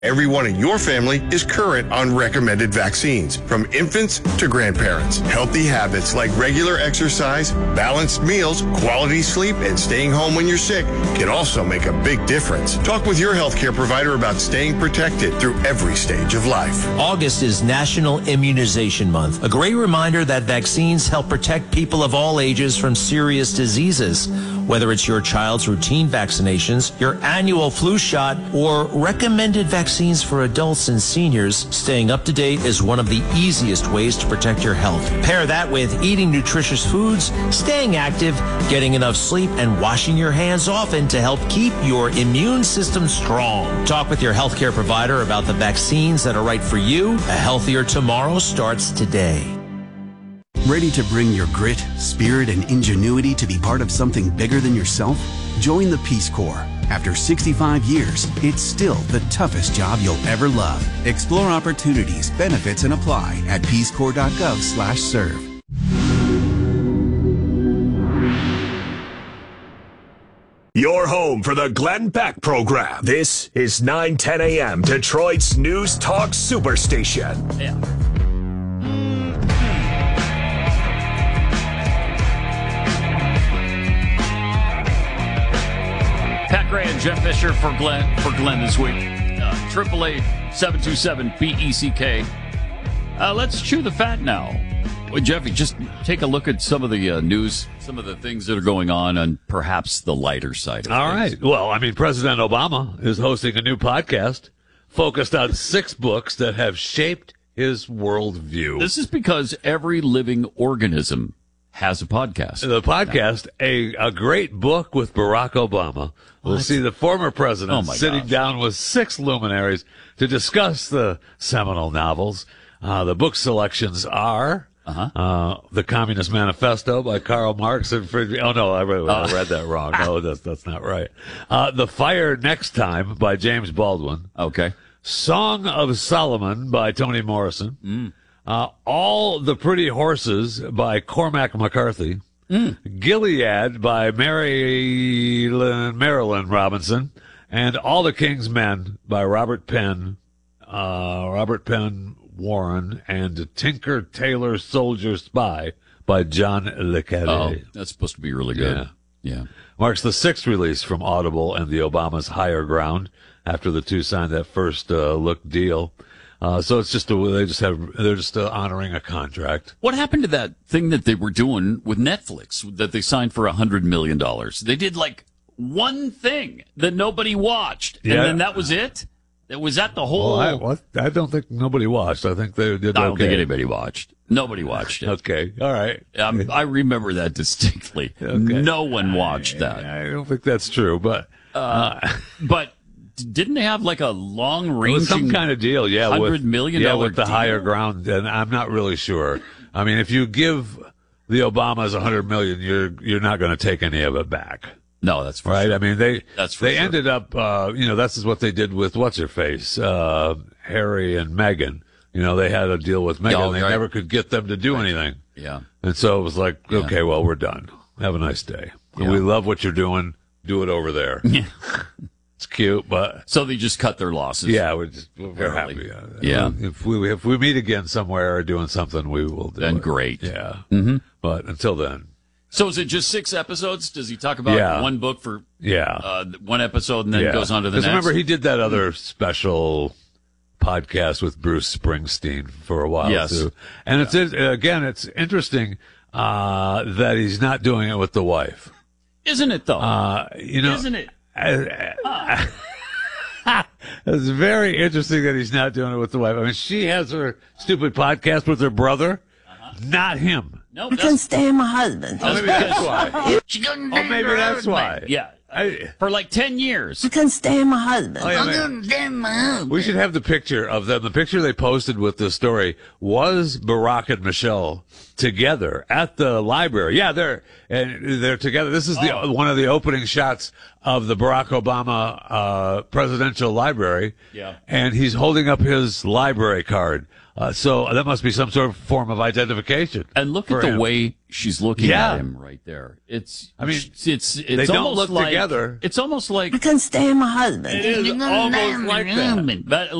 Everyone in your family is current on recommended vaccines, from infants to grandparents. Healthy habits like regular exercise, balanced meals, quality sleep, and staying home when you're sick can also make a big difference. Talk with your healthcare provider about staying protected through every stage of life. August is National Immunization Month, a great reminder that vaccines help protect people of all ages from serious diseases. Whether it's your child's routine vaccinations, your annual flu shot, or recommended vaccines for adults and seniors, staying up to date is one of the easiest ways to protect your health. Pair that with eating nutritious foods, staying active, getting enough sleep, and washing your hands often to help keep your immune system strong. Talk with your healthcare provider about the vaccines that are right for you. A healthier tomorrow starts today. Ready to bring your grit, spirit, and ingenuity to be part of something bigger than yourself? Join the Peace Corps. After 65 years, it's still the toughest job you'll ever love. Explore opportunities, benefits, and apply at peacecorps.gov/serve. Your home for the Glenn Beck program. This is 9:10 a.m. Detroit's News Talk Superstation. Yeah. Pat Gray and Jeff Fisher for Glenn this week. 888-727-BECK. Let's chew the fat now. Well, Jeffy, just take a look at some of the news, some of the things that are going on perhaps the lighter side of All things. right. Well, I mean, President Obama is hosting a new podcast focused on 6 books that have shaped his worldview. This is because every living organism has a podcast. The podcast, a great book with Barack Obama. We'll see the former president sitting down with 6 luminaries to discuss the seminal novels. The book selections are The Communist Manifesto by Karl Marx and Friedrich. Oh, no, I read that wrong. No, that's not right. The Fire Next Time by James Baldwin. Okay. Song of Solomon by Toni Morrison. All the Pretty Horses by Cormac McCarthy. Gilead by Marilyn Robinson, and All the King's Men by Robert Penn Warren, and Tinker Tailor Soldier Spy by John Le Carre. Oh, that's supposed to be really good. Yeah. Marks the 6th release from Audible and the Obamas Higher Ground after the two signed that first look deal. So it's just they're just honoring a contract. What happened to that thing that they were doing with Netflix that they signed for $100 million? They did like one thing that nobody watched, and then that was it. Was that the whole? Well, I don't think nobody watched. I think they did. I don't think anybody watched. Nobody watched it. Okay, all right. I remember that distinctly. Okay. No one watched that. I don't think that's true, but didn't they have like a long-ranging some kind of deal? Yeah, $100 million with the deal? Higher Ground, and I'm not really sure. I mean, if you give the Obamas $100 million, you're not going to take any of it back. No, that's for right. Sure. I mean, they ended up, this is what they did with what's her face, Harry and Meghan. They had a deal with Meghan. They never could get them to do anything. Yeah. And so it was like, okay, well, we're done. Have a nice day. Yeah. We love what you're doing. Do it over there. Yeah. It's cute, but so they just cut their losses. Yeah, we're happy. Yeah. If we meet again somewhere or doing something, we will do then it. Great. Yeah. Mm-hmm. But until then. So is it just 6 episodes? Does he talk about one book for one episode and then goes on to the next? Remember, he did that other special podcast with Bruce Springsteen for a while too. And it's interesting that he's not doing it with the wife. Isn't it though? Isn't it? It's very interesting that he's not doing it with the wife. I mean, she has her stupid podcast with her brother, not him. No, I couldn't stand my husband. Oh, maybe that's why. She couldn't maybe that's why. Yeah. For like 10 years. I couldn't stand my husband. Oh, yeah, I couldn't stand my husband. We should have the picture of them. The picture they posted with the story was Barack and Michelle together at the library. Yeah, they're together. This is one of the opening shots of the Barack Obama presidential library. Yeah. And he's holding up his library card. So that must be some sort of form of identification. And look at the way she's looking at him right there. It's they don't look together. It's almost like I couldn't stand my husband. It is almost like that.